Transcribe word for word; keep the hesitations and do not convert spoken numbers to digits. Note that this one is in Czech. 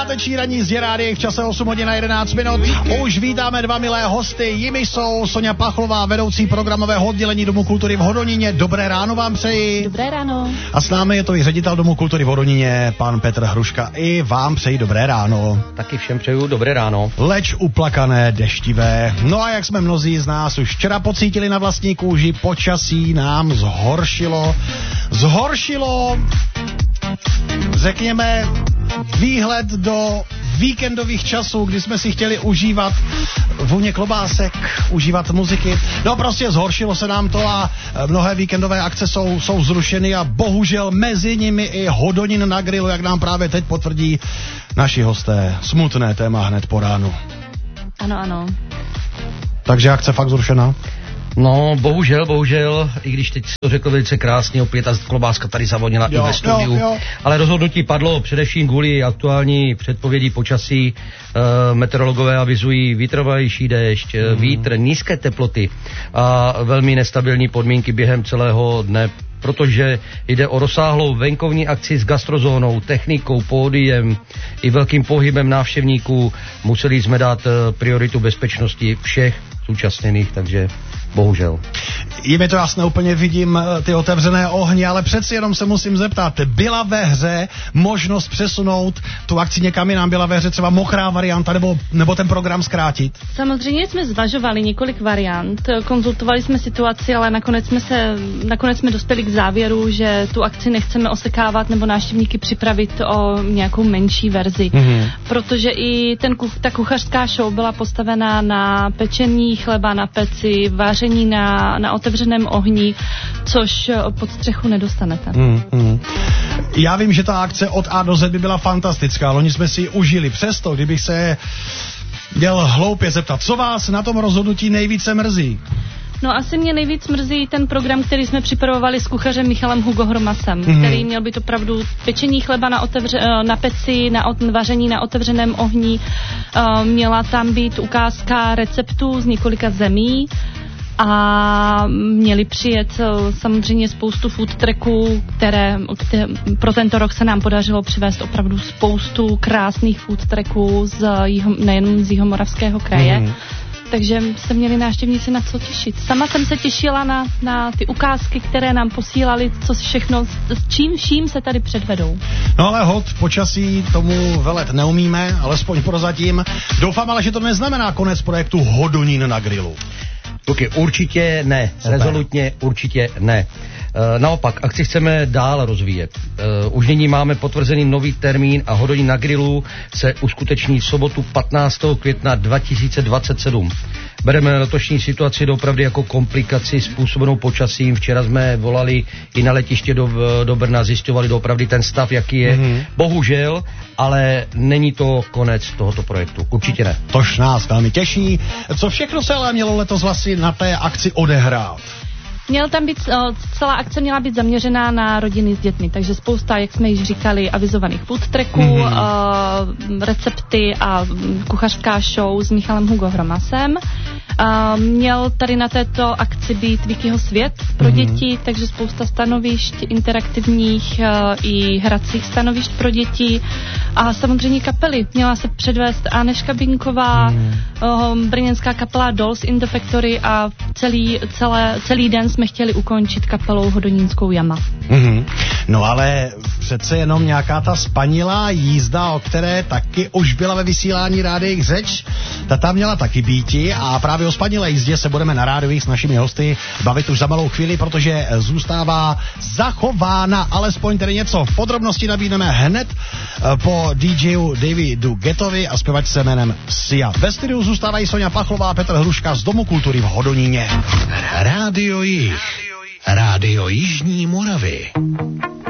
Páteční ranní z Rádia v čase osm hodin a jedenáct minut. Už vítáme dva milé hosty. Jimi jsou Soňa Pachlová, vedoucí programového oddělení Domu kultury v Hodoníně. Dobré ráno vám přeji. Dobré ráno. A s námi je to i ředitel Domu kultury v Hodoníně, pan Petr Hruška. I vám přeji dobré ráno. Taky všem přeju dobré ráno. Leč uplakané, deštivé. No a jak jsme mnozí z nás už včera pocítili na vlastní kůži, počasí nám zhoršilo. Zhoršilo, řekněme, výhled do víkendových časů, kdy jsme si chtěli užívat vůně klobásek, užívat muziky. No prostě zhoršilo se nám to a mnohé víkendové akce jsou, jsou zrušeny a bohužel mezi nimi i Hodonín na grilu, jak nám právě teď potvrdí naši hosté. Smutné téma hned po ránu. Ano, ano. Takže akce fakt zrušená? No, bohužel, bohužel, i když teď to řekl velice krásně, opět ta klobáska tady zavonila jo, i ve studiu, jo, jo. Ale rozhodnutí padlo především kvůli aktuální předpovědi počasí. E, meteorologové avizují vytrvalejší déšť, mm. vítr, nízké teploty a velmi nestabilní podmínky během celého dne, protože jde o rozsáhlou venkovní akci s gastrozónou, technikou, pódiem i velkým pohybem návštěvníků. Museli jsme dát prioritu bezpečnosti všech zúčastněných, takže bohužel. Je mi to jasné, úplně vidím ty otevřené ohně, ale přeci jenom se musím zeptat, byla ve hře možnost přesunout tu akci někam jinam, byla ve hře třeba mokrá varianta, nebo, nebo ten program zkrátit? Samozřejmě jsme zvažovali několik variant, konzultovali jsme situaci, ale nakonec jsme, se, nakonec jsme dospěli k závěru, že tu akci nechceme osekávat nebo návštěvníky připravit o nějakou menší verzi, mm-hmm. protože i ten, ta kuchařská show byla postavená na pečení chleba na peci, vaření Na, na otevřeném ohni, což pod střechu nedostanete. Hmm, hmm. Já vím, že ta akce od A do Z by byla fantastická, loni jsme si ji užili. Přesto, kdybych se měl hloupě zeptat, co vás na tom rozhodnutí nejvíce mrzí? No asi mě nejvíc mrzí ten program, který jsme připravovali s kuchařem Michalem Hugo Hromasem, mm-hmm. který měl být opravdu pečení chleba na, otevře, na peci, na ot, vaření na otevřeném ohni. Uh, měla tam být ukázka receptů z několika zemí a měli přijet samozřejmě spoustu food tracků, které, které pro tento rok se nám podařilo přivést opravdu spoustu krásných food tracků z jiho, nejen z Jihomoravského kraje. Mm. Takže se měli návštěvníci na co těšit. Sama jsem se těšila na, na ty ukázky, které nám posílali, co všechno, s čím vším se tady předvedou. No ale hod, počasí tomu velet neumíme, alespoň prozatím. Doufám ale, že to neznamená konec projektu Hodonín na grilu. Luky, určitě ne, Super. Rezolutně určitě ne. E, naopak, akci chceme dál rozvíjet. E, už nyní máme potvrzený nový termín a Hodonín na grilu se uskuteční v sobotu patnáctého května dva tisíce dvacet sedm. Bereme letošní situaci doopravdy jako komplikaci způsobenou počasím. Včera jsme volali i na letiště do, do Brna, zjišťovali doopravdy ten stav, jaký je. Mm-hmm. Bohužel, ale není to konec tohoto projektu. Určitě ne. Tož nás velmi těší. Co všechno se ale mělo letos vlastně na té akci odehrát? Měl tam být, celá akce měla být zaměřená na rodiny s dětmi, takže spousta, jak jsme již říkali, avizovaných food tracků, mm-hmm. recepty a kuchařská show s Michalem Hugo Hromasem. Měl tady na této akci být Vikiho svět pro mm-hmm. děti, takže spousta stanovišť interaktivních i hracích stanovišť pro děti a samozřejmě kapely. Měla se předvést Aneška Binková, mm. brněnská kapela Dolls in the Factory a celý, celé, celý den jsme chtěli ukončit kapelou hodonínskou Jama. Mm-hmm. No ale přece jenom nějaká ta spanilá jízda, o které taky už byla ve vysílání rádiích řeč, ta tam měla taky býti a právě o spanilé jízdě se budeme na rádiích s našimi hosty bavit už za malou chvíli, protože zůstává zachována alespoň tedy něco. V podrobnosti nabídneme hned po DJu Davidu Getovi a zpěvačce jménem Sia. Ve studiu zůstávají Soňa Pachlová a Petr Hruška z Domu kultury v Hodoníně. Rádio Jih. Rádio Jižní Moravy.